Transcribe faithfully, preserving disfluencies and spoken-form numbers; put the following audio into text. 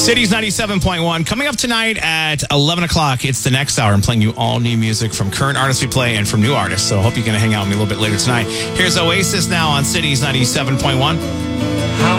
Cities ninety-seven point one. Coming up tonight at eleven o'clock, it's the next hour. I'm playing you all new music from current artists we play and from new artists. So I hope you're going to hang out with me a little bit later tonight. Here's Oasis now on Cities ninety-seven point one.